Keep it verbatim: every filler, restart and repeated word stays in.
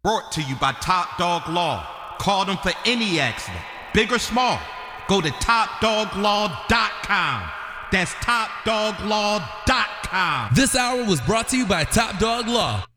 Brought to you by Top Dog Law. Call them for any accident, big or small. Go to top dog law dot com. That's top dog law dot com. This hour was brought to you by Top Dog Law.